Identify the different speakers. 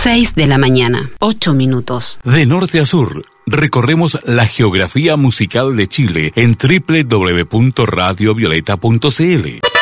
Speaker 1: 6 de la mañana, 8 minutos.
Speaker 2: De norte a sur, recorremos la geografía musical de Chile en www.radiovioleta.cl.